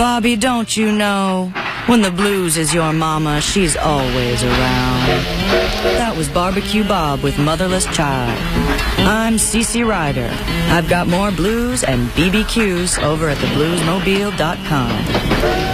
Bobby, don't you know, when the blues is your mama, she's always around. That was Barbecue Bob with Motherless Child. I'm Cece Ryder. I've got more blues and BBQs over at thebluesmobile.com.